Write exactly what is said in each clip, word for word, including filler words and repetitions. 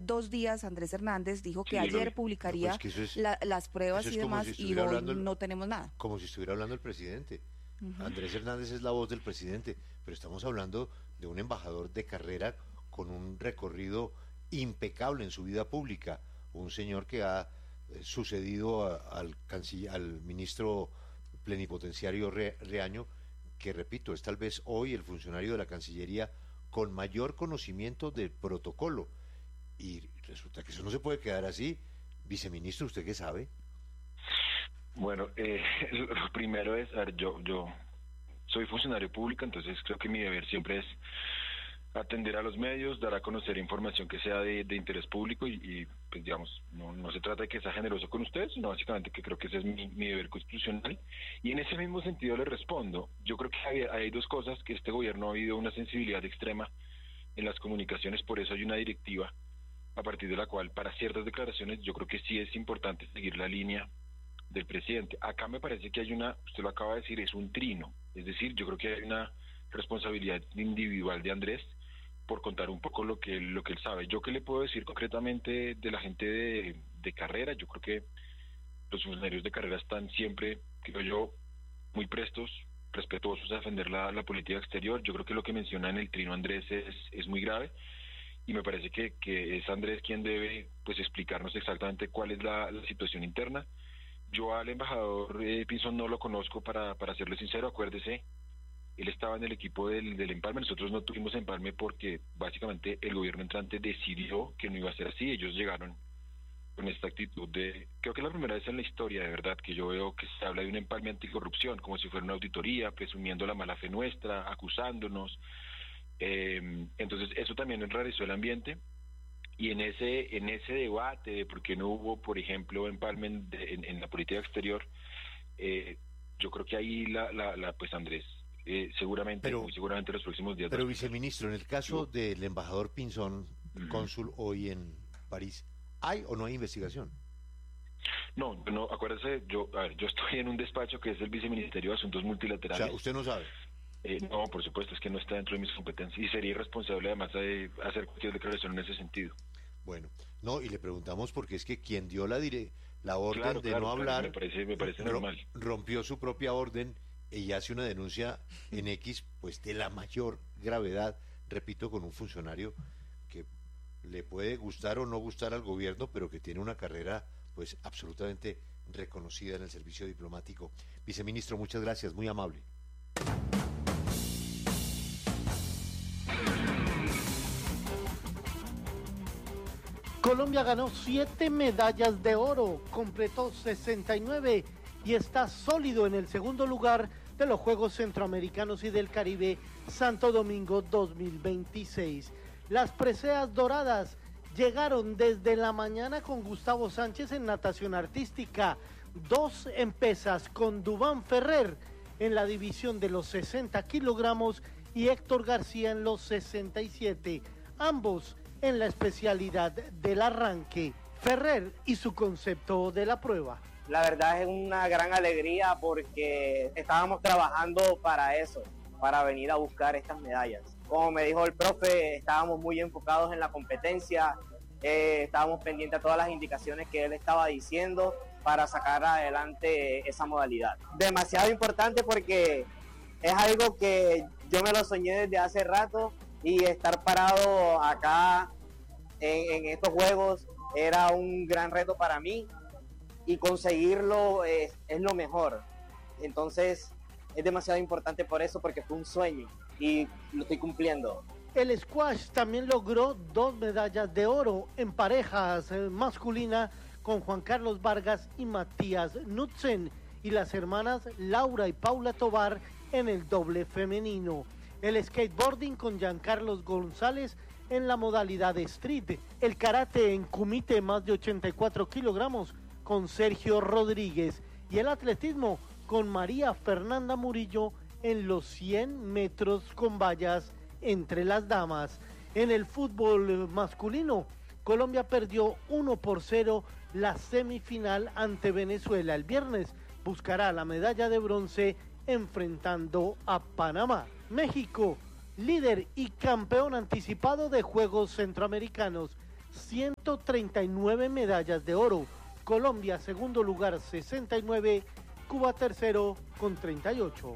dos días Andrés Hernández dijo que Sí, lo ayer vi. publicaría No, pues que eso es- la- las pruebas eso es y como demás, si y estuviera hoy hablando el- no tenemos nada. Como si estuviera hablando el presidente. Andrés Hernández es la voz del presidente, pero estamos hablando de un embajador de carrera con un recorrido impecable en su vida pública, un señor que ha eh, sucedido a- al, canciller, al ministro plenipotenciario Re- Reaño, que repito, es tal vez hoy el funcionario de la Cancillería con mayor conocimiento del protocolo, y resulta que eso no se puede quedar así. Viceministro, ¿usted qué sabe? Bueno, eh, lo primero es, a ver, yo, yo soy funcionario público, entonces creo que mi deber siempre es atender a los medios, dar a conocer información que sea de, de interés público y, y, pues digamos, no, no se trata de que sea generoso con ustedes, sino básicamente que creo que ese es mi, mi deber constitucional. Y en ese mismo sentido le respondo, yo creo que hay, hay dos cosas, que este gobierno ha habido una sensibilidad extrema en las comunicaciones, por eso hay una directiva a partir de la cual para ciertas declaraciones yo creo que sí es importante seguir la línea del presidente. Acá me parece que hay una, usted lo acaba de decir, es un trino, es decir, yo creo que hay una responsabilidad individual de Andrés por contar un poco lo que, lo que él sabe. Yo qué le puedo decir concretamente de la gente de, de carrera, yo creo que los funcionarios de carrera están siempre, creo yo, muy prestos, respetuosos a defender la, la política exterior. Yo creo que lo que menciona en el trino Andrés es, es muy grave y me parece que, que es Andrés quien debe pues explicarnos exactamente cuál es la, la situación interna. Yo al embajador eh, Pinzón no lo conozco, para, para serle sincero, acuérdese, él estaba en el equipo del, del empalme, nosotros no tuvimos empalme porque básicamente el gobierno entrante decidió que no iba a ser así, ellos llegaron con esta actitud de, creo que es la primera vez en la historia de verdad que yo veo que se habla de un empalme anticorrupción, como si fuera una auditoría, presumiendo la mala fe nuestra, acusándonos, eh, entonces eso también enrareció el ambiente. Y en ese en ese debate de por qué no hubo, por ejemplo, empalme en, en, en la política exterior, eh, yo creo que ahí la, la, la pues Andrés, eh, seguramente, Pero- muy seguramente los próximos días... Pero va a- viceministro, en el caso Yo- del embajador Pinzón, Ujú. cónsul hoy en París, ¿hay o no hay investigación? No, no, acuérdese, yo, a ver, yo estoy en un despacho que es el Viceministerio de Asuntos O Multilaterales. sea, usted no sabe. Eh, no, por supuesto, es que no está dentro de mis competencias y sería irresponsable además de hacer cualquier declaración en ese sentido. Bueno, no, y le preguntamos porque es que quien dio la dire la orden Claro, de claro, no claro, hablar me parece, me parece ro- normal. rompió su propia orden y hace una denuncia en X, pues de la mayor gravedad, repito, con un funcionario que le puede gustar o no gustar al gobierno, pero que tiene una carrera pues absolutamente reconocida en el servicio diplomático. Viceministro, muchas gracias, muy amable. Colombia ganó siete medallas de oro, completó sesenta y nueve y está sólido en el segundo lugar de los Juegos Centroamericanos y del Caribe Santo Domingo dos mil veintiséis. Las preseas doradas llegaron desde la mañana con Gustavo Sánchez en natación artística, dos en pesas con Duván Ferrer en la división de los sesenta kilogramos y Héctor García en los sesenta y siete, ambos en la especialidad del arranque. Ferrer y su concepto de la prueba. La verdad es una gran alegría porque estábamos trabajando para eso, para venir a buscar estas medallas. Como me dijo el profe, estábamos muy enfocados en la competencia, eh, estábamos pendientes a todas las indicaciones que él estaba diciendo para sacar adelante esa modalidad. Demasiado importante porque es algo que yo me lo soñé desde hace rato y estar parado acá en, en estos juegos era un gran reto para mí y conseguirlo es, es lo mejor. Entonces es demasiado importante por eso, porque fue un sueño y lo estoy cumpliendo. El squash también logró dos medallas de oro en parejas eh, masculina con Juan Carlos Vargas y Matías Knudsen, y las hermanas Laura y Paula Tovar en el doble femenino. El skateboarding con Giancarlos González en la modalidad de street. El karate en kumite más de ochenta y cuatro kilogramos con Sergio Rodríguez. Y el atletismo con María Fernanda Murillo en los cien metros con vallas entre las damas. En el fútbol masculino, Colombia perdió uno por cero la semifinal ante Venezuela. El viernes buscará la medalla de bronce enfrentando a Panamá. México, líder y campeón anticipado de Juegos Centroamericanos, ciento treinta y nueve medallas de oro. Colombia, segundo lugar, sesenta y nueve. Cuba, tercero, con treinta y ocho.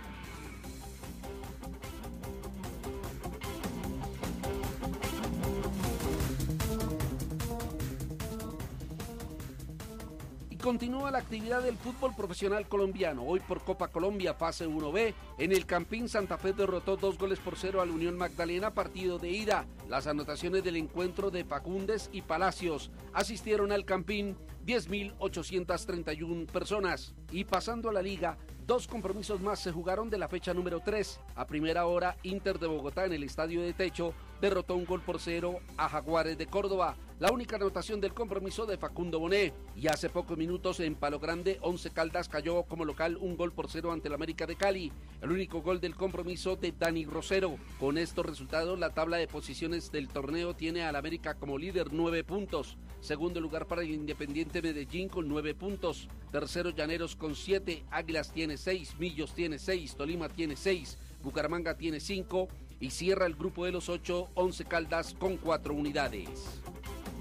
Continúa la actividad del fútbol profesional colombiano. Hoy por Copa Colombia, fase uno B, en el Campín Santa Fe derrotó dos goles por cero al Unión Magdalena, partido de ida. Las anotaciones del encuentro de Facúndez y Palacios. Asistieron al Campín diez mil ochocientas treinta y una personas. Y pasando a la liga, dos compromisos más se jugaron de la fecha número tres. A primera hora, Inter de Bogotá en el Estadio de Techo derrotó un gol por cero a Jaguares de Córdoba. La única anotación del compromiso de Facundo Bonet. Y hace pocos minutos en Palo Grande, Once Caldas cayó como local un gol por cero ante el América de Cali. El único gol del compromiso de Dani Rosero. Con estos resultados, la tabla de posiciones del torneo tiene al América como líder, nueve puntos. Segundo lugar para el Independiente Medellín con nueve puntos. Tercero Llaneros con siete. Águilas tiene seis. Millos tiene seis. Tolima tiene seis. Bucaramanga tiene cinco. Y cierra el grupo de los ocho, Once Caldas con cuatro unidades.